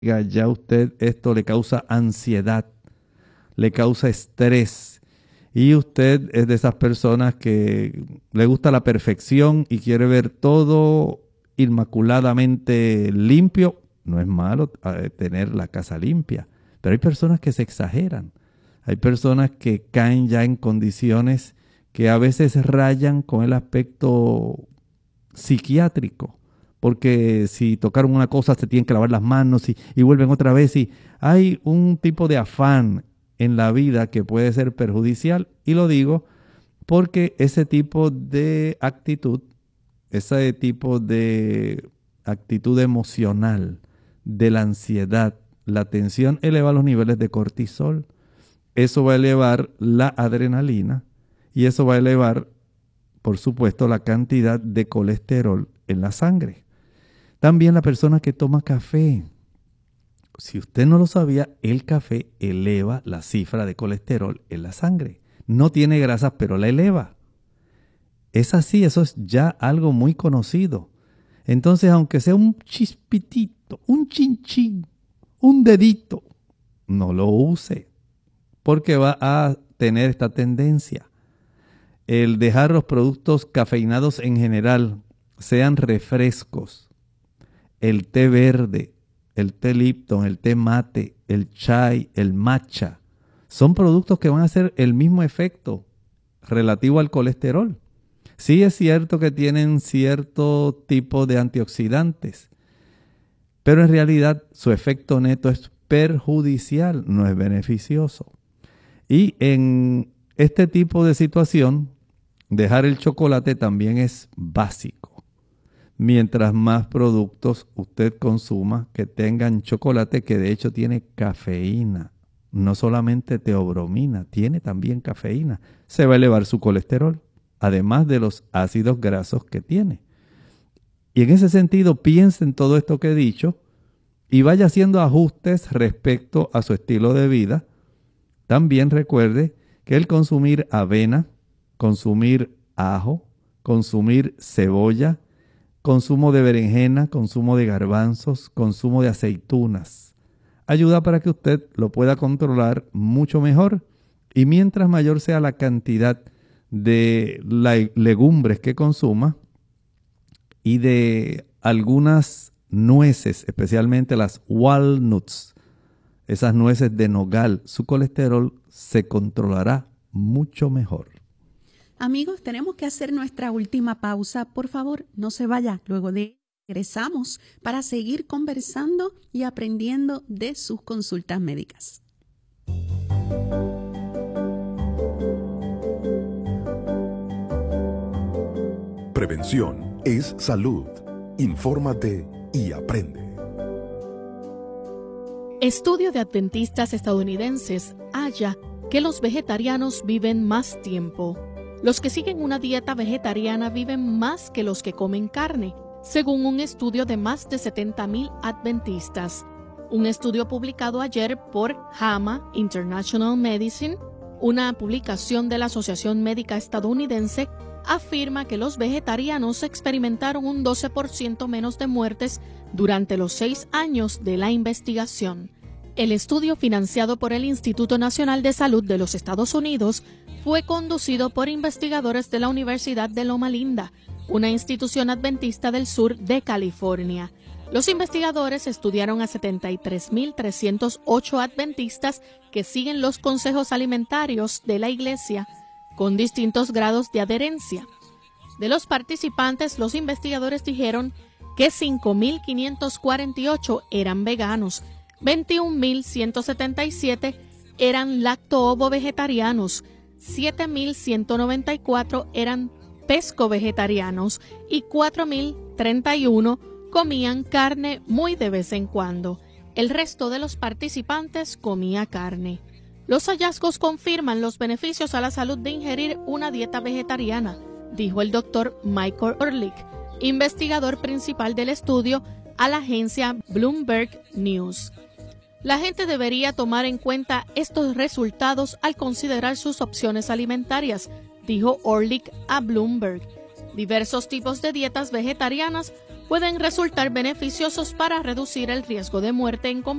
ya usted esto le causa ansiedad, le causa estrés. Y usted es de esas personas que le gusta la perfección y quiere ver todo inmaculadamente limpio. No es malo tener la casa limpia, pero hay personas que se exageran. Hay personas que caen ya en condiciones que a veces rayan con el aspecto psiquiátrico. Porque si tocaron una cosa se tienen que lavar las manos y vuelven otra vez. Y hay un tipo de afán en la vida que puede ser perjudicial. Y lo digo porque ese tipo de actitud, ese tipo de actitud emocional, de la ansiedad, la tensión, eleva los niveles de cortisol. Eso va a elevar la adrenalina y eso va a elevar, por supuesto, la cantidad de colesterol en la sangre. También la persona que toma café. Si usted no lo sabía, el café eleva la cifra de colesterol en la sangre. No tiene grasas, pero la eleva. Es así, eso es ya algo muy conocido. Entonces, aunque sea un chispitito, un chinchín, un dedito, no lo use, porque va a tener esta tendencia. El dejar los productos cafeinados en general, sean refrescos, el té verde, el té Lipton, el té mate, el chai, el matcha, son productos que van a hacer el mismo efecto relativo al colesterol. Sí es cierto que tienen cierto tipo de antioxidantes, pero en realidad su efecto neto es perjudicial, no es beneficioso. Y en este tipo de situación, dejar el chocolate también es básico. Mientras más productos usted consuma que tengan chocolate, que de hecho tiene cafeína, no solamente teobromina, tiene también cafeína, se va a elevar su colesterol, además de los ácidos grasos que tiene. Y en ese sentido, piense en todo esto que he dicho y vaya haciendo ajustes respecto a su estilo de vida. También recuerde que el consumir avena, consumir ajo, consumir cebolla, consumo de berenjena, consumo de garbanzos, consumo de aceitunas, ayuda para que usted lo pueda controlar mucho mejor. Y mientras mayor sea la cantidad de legumbres que consuma y de algunas nueces, especialmente las walnuts, esas nueces de nogal, su colesterol se controlará mucho mejor. Amigos, tenemos que hacer nuestra última pausa. Por favor, no se vaya. Luego regresamos para seguir conversando y aprendiendo de sus consultas médicas. Prevención es salud. Infórmate y aprende. Estudio de adventistas estadounidenses halla que los vegetarianos viven más tiempo. Los que siguen una dieta vegetariana viven más que los que comen carne, según un estudio de más de 70,000 adventistas. Un estudio publicado ayer por JAMA International Medicine, una publicación de la Asociación Médica Estadounidense, afirma que los vegetarianos experimentaron un 12% menos de muertes durante los 6 años de la investigación. El estudio, financiado por el Instituto Nacional de Salud de los Estados Unidos, fue conducido por investigadores de la Universidad de Loma Linda, una institución adventista del sur de California. Los investigadores estudiaron a 73,308 adventistas que siguen los consejos alimentarios de la Iglesia, con distintos grados de adherencia. De los participantes, los investigadores dijeron que 5,548 eran veganos, 21,177 eran lacto-ovo-vegetarianos, 7,194 eran pesco-vegetarianos y 4,031 comían carne muy de vez en cuando. El resto de los participantes comía carne. Los hallazgos confirman los beneficios a la salud de ingerir una dieta vegetariana, dijo el doctor Michael Ehrlich, investigador principal del estudio, a la agencia Bloomberg News. La gente debería tomar en cuenta estos resultados al considerar sus opciones alimentarias, dijo Ehrlich a Bloomberg. Diversos tipos de dietas vegetarianas pueden resultar beneficiosos para reducir el riesgo de muerte en